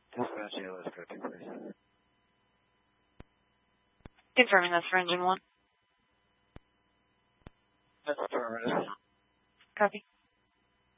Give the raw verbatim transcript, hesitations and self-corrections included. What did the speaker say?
Dispatch A L S code two, please. Confirming that's for engine one. That's affirmative. Copy.